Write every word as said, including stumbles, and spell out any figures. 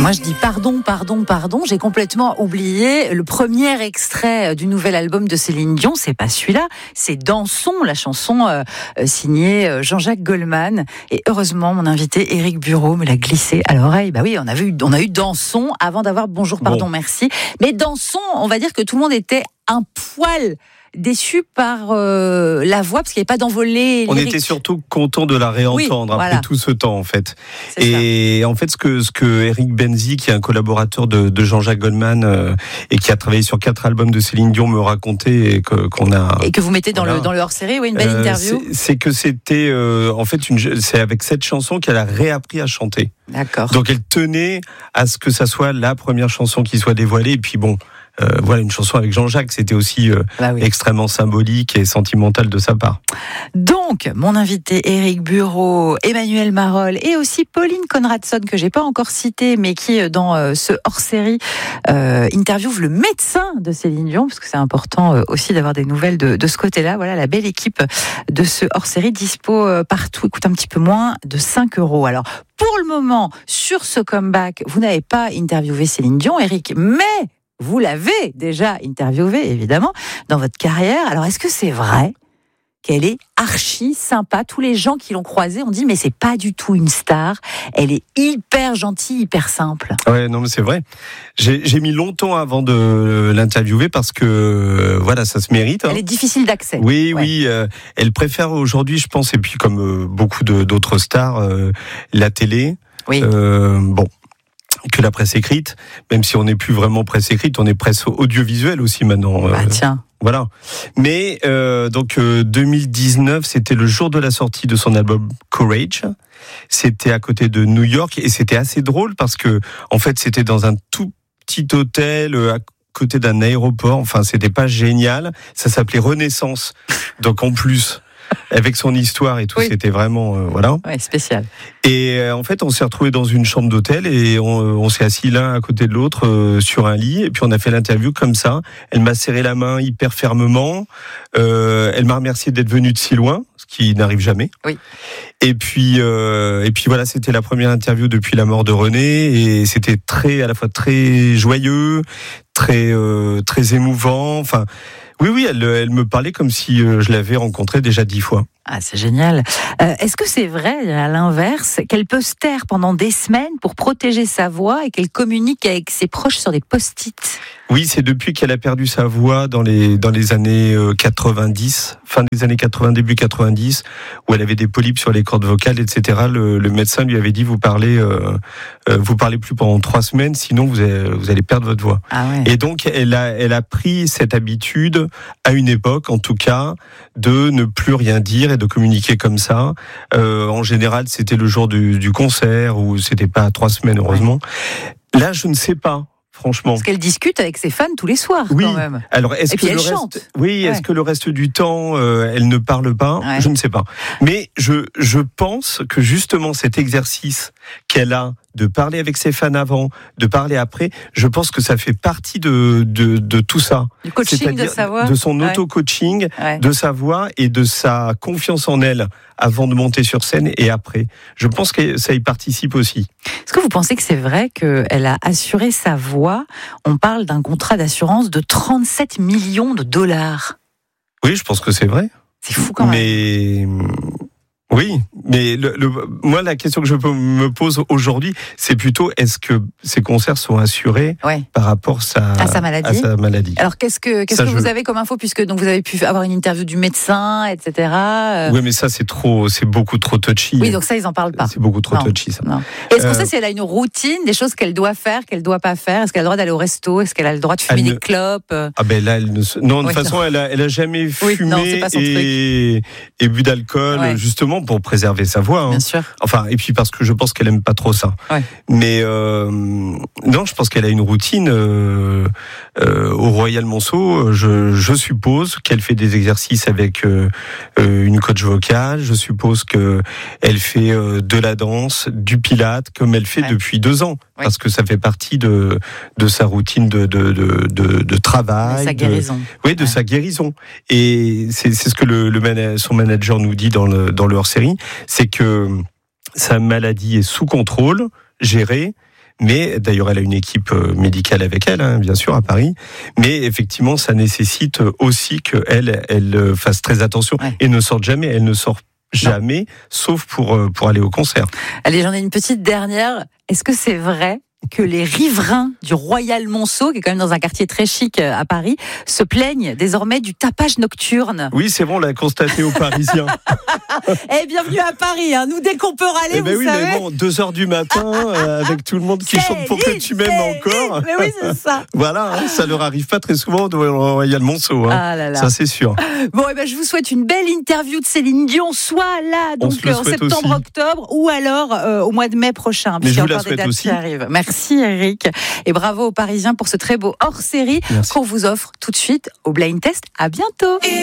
Moi je dis pardon, pardon, pardon, j'ai complètement oublié le premier extrait du nouvel album de Céline Dion, c'est pas celui-là, c'est Dansons, la chanson euh, signée Jean-Jacques Goldman. Et heureusement, mon invité Éric Bureau me l'a glissé à l'oreille. Bah oui, on a vu, on a eu Dansons avant d'avoir Bonjour, pardon, bon. Merci. Mais Dansons, on va dire que tout le monde était un poil déçu par euh, la voix, parce qu'il n'y avait pas d'envolée. On était surtout content de la réentendre oui, après voilà. tout ce temps, en fait. C'est et ça. en fait, ce que, ce que Eric Benzi, qui est un collaborateur de, de Jean-Jacques Goldman euh, et qui a travaillé sur quatre albums de Céline Dion, me racontait et que, qu'on a... Et que vous mettez dans, voilà. le, dans le hors-série, oui, une belle euh, interview. C'est, c'est que c'était, euh, en fait, une, c'est avec cette chanson qu'elle a réappris à chanter. D'accord. Donc elle tenait à ce que ça soit la première chanson qui soit dévoilée. Et puis bon... Euh, voilà, une chanson avec Jean-Jacques, c'était aussi euh, bah oui. extrêmement symbolique et sentimental de sa part. Donc, mon invité Éric Bureau, Emmanuel Marolles et aussi Pauline Conradson, que j'ai pas encore citée, mais qui, dans euh, ce hors-série, euh, interviewe le médecin de Céline Dion, parce que c'est important euh, aussi d'avoir des nouvelles de, de ce côté-là. Voilà, la belle équipe de ce hors-série, dispo euh, partout, coûte un petit peu moins de cinq euros. Alors, pour le moment, sur ce comeback, vous n'avez pas interviewé Céline Dion, Éric, mais vous l'avez déjà interviewée, évidemment, dans votre carrière. Alors, est-ce que c'est vrai qu'elle est archi sympa? Tous les gens qui l'ont croisée ont dit, mais c'est pas du tout une star. Elle est hyper gentille, hyper simple. Ouais, non, mais c'est vrai. J'ai, j'ai mis longtemps avant de l'interviewer parce que, voilà, ça se mérite. Hein. Elle est difficile d'accès. Oui, ouais. oui. Euh, elle préfère aujourd'hui, je pense, et puis comme euh, beaucoup de, d'autres stars, euh, la télé. Oui. Euh, bon. que la presse écrite, même si on n'est plus vraiment presse écrite, on est presse audiovisuelle aussi maintenant. Bah tiens. Voilà. Mais euh, donc euh, deux mille dix-neuf, c'était le jour de la sortie de son album Courage. C'était à côté de New York et c'était assez drôle parce que en fait c'était dans un tout petit hôtel à côté d'un aéroport. Enfin, c'était pas génial. Ça s'appelait Renaissance. Donc en plus. Avec son histoire et tout, oui. C'était vraiment euh, voilà. Ouais, spécial. Et euh, en fait, on s'est retrouvés dans une chambre d'hôtel et on, on s'est assis l'un à côté de l'autre euh, sur un lit et puis on a fait l'interview comme ça. Elle m'a serré la main hyper fermement. Euh, elle m'a remercié d'être venue de si loin, ce qui n'arrive jamais. Oui. Et puis euh, et puis voilà, c'était la première interview depuis la mort de René et c'était très à la fois très joyeux, très euh, très émouvant. Enfin. Oui, oui, elle, elle me parlait comme si euh, je l'avais rencontrée déjà dix fois. Ah, c'est génial. Euh, est-ce que c'est vrai, à l'inverse, qu'elle peut se taire pendant des semaines pour protéger sa voix et qu'elle communique avec ses proches sur des post-it ? Oui, c'est depuis qu'elle a perdu sa voix dans les, dans les années quatre-vingt-dix, fin des années quatre-vingts, début quatre-vingt-dix, où elle avait des polypes sur les cordes vocales, et cetera. Le, le médecin lui avait dit, vous parlez, euh, euh, vous parlez plus pendant trois semaines, sinon vous allez, vous allez perdre votre voix. Ah ouais. Et donc, elle a, elle a pris cette habitude, à une époque, en tout cas, de ne plus rien dire et de communiquer comme ça. Euh, en général, c'était le jour du, du concert, ou c'était pas trois semaines, heureusement. Ouais. Là, je ne sais pas. Franchement. Parce qu'elle discute avec ses fans tous les soirs, oui. quand même. Alors, est-ce Et que puis le elle reste, chante. oui, est-ce ouais. que le reste du temps, euh, elle ne parle pas ? ouais. Je ne sais pas. Mais je, je pense que justement cet exercice qu'elle a de parler avec ses fans avant, de parler après, je pense que ça fait partie de, de, de tout ça. Du coaching C'est-à-dire de sa voix. de son ouais. auto-coaching, ouais. de sa voix et de sa confiance en elle avant de monter sur scène et après. Je pense que ça y participe aussi. Est-ce que vous pensez que c'est vrai qu'elle a assuré sa voix ? On parle d'un contrat d'assurance de trente-sept millions de dollars. Oui, je pense que c'est vrai. C'est fou quand même. Mais... Oui, mais le, le, moi, la question que je me pose aujourd'hui, c'est plutôt est-ce que ces concerts sont assurés ouais. par rapport sa, à, sa maladie. à sa maladie. Alors, qu'est-ce que, qu'est-ce ça, que je... vous avez comme info, puisque donc, vous avez pu avoir une interview du médecin, et cetera. Oui, mais ça, c'est trop, c'est beaucoup trop touchy. Oui, donc ça, ils n'en parlent pas. C'est beaucoup trop non. touchy, ça. Non. Est-ce qu'on euh... sait si elle a une routine, des choses qu'elle doit faire, qu'elle ne doit pas faire ? Est-ce qu'elle a le droit d'aller au resto ? Est-ce qu'elle a le droit de fumer elle des ne... clopes ? Ah ben là, elle ne... non, de toute oui, façon, non. elle a, elle a jamais oui, fumé non, c'est pas son et... et bu d'alcool, ouais. justement pour préserver sa voix. Hein. Bien sûr. Enfin, et puis parce que je pense qu'elle aime pas trop ça. Ouais. Mais euh, non, je pense qu'elle a une routine euh, euh, au Royal Monceau. Je, je suppose qu'elle fait des exercices avec euh, une coach vocale. Je suppose que elle fait euh, de la danse, du pilate, comme elle fait ouais. depuis deux ans, ouais. parce que ça fait partie de de sa routine de de de de, de travail. De sa guérison. De, oui, de ouais. sa guérison. Et c'est c'est ce que le, le son manager nous dit dans le dans le hors-série, c'est que sa maladie est sous contrôle, gérée, Mais d'ailleurs, elle a une équipe médicale avec elle, hein, bien sûr, à Paris. Mais effectivement, ça nécessite aussi qu'elle elle fasse très attention ouais. et ne sorte jamais. Elle ne sort jamais, non. sauf pour, pour aller au concert. Allez, j'en ai une petite dernière. Est-ce que c'est vrai que les riverains du Royal Monceau, qui est quand même dans un quartier très chic à Paris, se plaignent désormais du tapage nocturne? Oui, c'est bon, on l'a constaté aux Parisiens. Eh, bienvenue à Paris, hein. Nous, dès qu'on peut râler, eh ben vous oui, savez. Mais bon, deux heures du matin, euh, avec tout le monde qui chante pour que tu m'aimes encore. Mais oui, c'est ça. Voilà, hein, ça leur arrive pas très souvent au Royal Monceau. Hein. Ah là là. Ça, c'est sûr. Bon, eh ben, je vous souhaite une belle interview de Céline Dion, soit là, donc en septembre, octobre, ou alors euh, au mois de mai prochain. Mais je vous la souhaite aussi. Merci Eric, et bravo aux Parisiens pour ce très beau hors-série qu'on vous offre tout de suite au Blind Test. À bientôt.